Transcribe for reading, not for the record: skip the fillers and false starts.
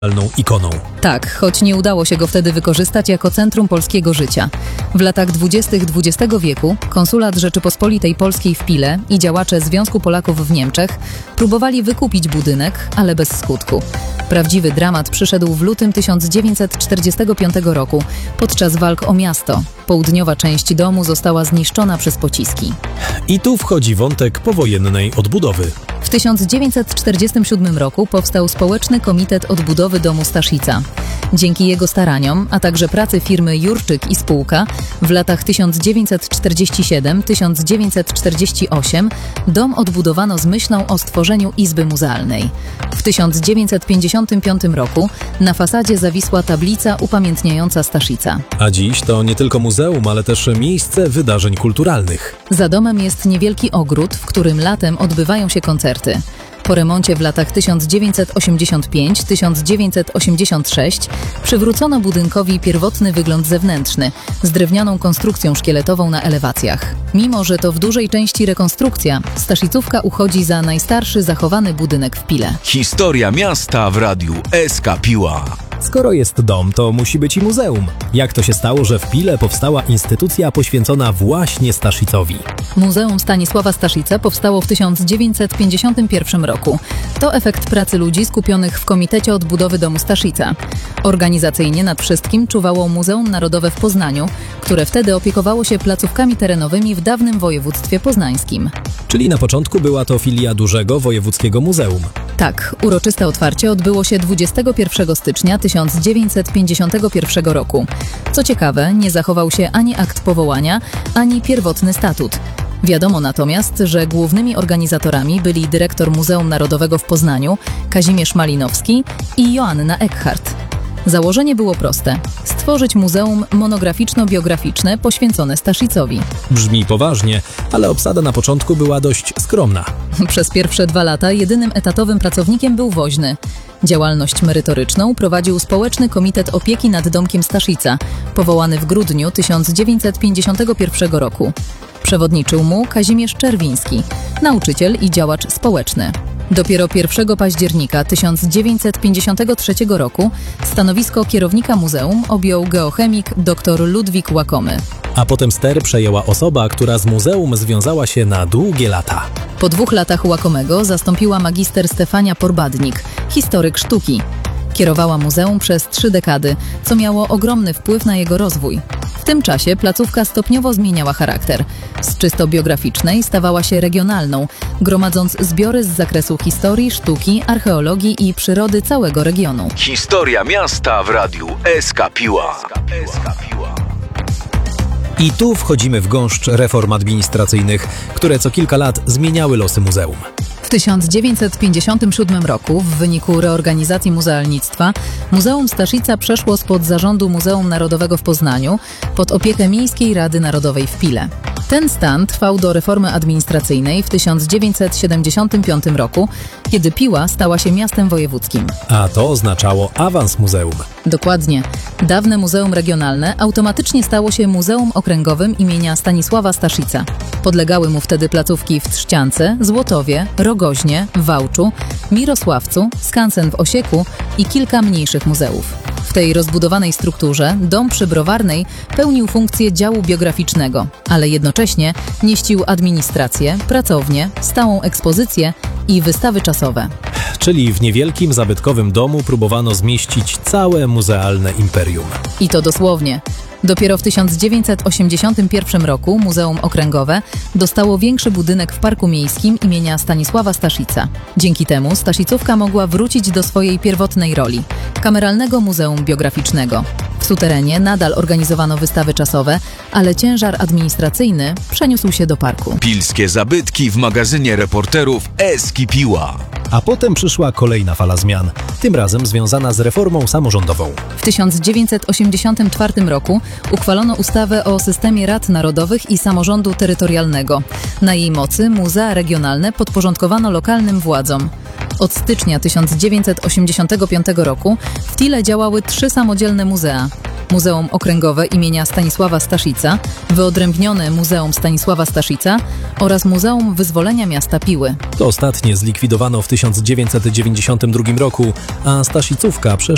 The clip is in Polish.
ikoną. Tak, choć nie udało się go wtedy wykorzystać jako centrum polskiego życia. W latach 20. XX wieku konsulat Rzeczypospolitej Polskiej w Pile i działacze Związku Polaków w Niemczech próbowali wykupić budynek, ale bez skutku. Prawdziwy dramat przyszedł w lutym 1945 roku podczas walk o miasto. Południowa część domu została zniszczona przez pociski. I tu wchodzi wątek powojennej odbudowy. W 1947 roku powstał Społeczny Komitet Odbudowy Domu Staszica. Dzięki jego staraniom, a także pracy firmy Jurczyk i spółka, w latach 1947-1948 dom odbudowano z myślą o stworzeniu izby muzealnej. W 1955 roku na fasadzie zawisła tablica upamiętniająca Staszica. A dziś to nie tylko muzeum, ale też miejsce wydarzeń kulturalnych. Za domem jest niewielki ogród, w którym latem odbywają się koncerty. Po remoncie w latach 1985-1986 przywrócono budynkowi pierwotny wygląd zewnętrzny z drewnianą konstrukcją szkieletową na elewacjach. Mimo że to w dużej części rekonstrukcja, Staszicówka uchodzi za najstarszy zachowany budynek w Pile. Historia miasta w radiu SK Piła. Skoro jest dom, to musi być i muzeum. Jak to się stało, że w Pile powstała instytucja poświęcona właśnie Staszicowi? Muzeum Stanisława Staszica powstało w 1951 roku. To efekt pracy ludzi skupionych w Komitecie Odbudowy Domu Staszica. Organizacyjnie nad wszystkim czuwało Muzeum Narodowe w Poznaniu, które wtedy opiekowało się placówkami terenowymi w dawnym województwie poznańskim. Czyli na początku była to filia dużego wojewódzkiego muzeum. Tak, uroczyste otwarcie odbyło się 21 stycznia 1951 roku. Co ciekawe, nie zachował się ani akt powołania, ani pierwotny statut. Wiadomo natomiast, że głównymi organizatorami byli dyrektor Muzeum Narodowego w Poznaniu, Kazimierz Malinowski i Joanna Eckhardt. Założenie było proste – stworzyć muzeum monograficzno-biograficzne poświęcone Staszicowi. Brzmi poważnie, ale obsada na początku była dość skromna. Przez pierwsze 2 lata jedynym etatowym pracownikiem był woźny. Działalność merytoryczną prowadził Społeczny Komitet Opieki nad Domkiem Staszica, powołany w grudniu 1951 roku. Przewodniczył mu Kazimierz Czerwiński, nauczyciel i działacz społeczny. Dopiero 1 października 1953 roku stanowisko kierownika muzeum objął geochemik dr Ludwik Łakomy. A potem ster przejęła osoba, która z muzeum związała się na długie lata. Po 2 latach Łakomego zastąpiła magister Stefania Porbadnik, historyk sztuki. Kierowała muzeum przez 3 dekady, co miało ogromny wpływ na jego rozwój. W tym czasie placówka stopniowo zmieniała charakter. Z czysto biograficznej stawała się regionalną, gromadząc zbiory z zakresu historii, sztuki, archeologii i przyrody całego regionu. Historia miasta w radiu SK Piła. I tu wchodzimy w gąszcz reform administracyjnych, które co kilka lat zmieniały losy muzeum. W 1957 roku, w wyniku reorganizacji muzealnictwa, Muzeum Staszica przeszło spod zarządu Muzeum Narodowego w Poznaniu pod opiekę Miejskiej Rady Narodowej w Pile. Ten stan trwał do reformy administracyjnej w 1975 roku, kiedy Piła stała się miastem wojewódzkim. A to oznaczało awans muzeum. Dokładnie. Dawne Muzeum Regionalne automatycznie stało się Muzeum Okręgowym imienia Stanisława Staszica. Podlegały mu wtedy placówki w Trzciance, Złotowie, Rogoźnie, Wałczu, Mirosławcu, skansen w Osieku i kilka mniejszych muzeów. W tej rozbudowanej strukturze dom przy Browarnej pełnił funkcję działu biograficznego, ale jednocześnie mieścił administrację, pracownię, stałą ekspozycję i wystawy czasowe. Czyli w niewielkim, zabytkowym domu próbowano zmieścić całe muzealne imperium. I to dosłownie. Dopiero w 1981 roku Muzeum Okręgowe dostało większy budynek w Parku Miejskim imienia Stanisława Staszica. Dzięki temu Staszicówka mogła wrócić do swojej pierwotnej roli – kameralnego muzeum biograficznego. W suterenie nadal organizowano wystawy czasowe, ale ciężar administracyjny przeniósł się do parku. Pilskie zabytki w magazynie reporterów SK Piła. A potem przyszła kolejna fala zmian, tym razem związana z reformą samorządową. W 1984 roku uchwalono ustawę o systemie rad narodowych i samorządu terytorialnego. Na jej mocy muzea regionalne podporządkowano lokalnym władzom. Od stycznia 1985 roku w Pile działały 3 samodzielne muzea. Muzeum Okręgowe imienia Stanisława Staszica, wyodrębnione Muzeum Stanisława Staszica oraz Muzeum Wyzwolenia Miasta Piły. To ostatnie zlikwidowano w 1992 roku, a Staszicówka przeszła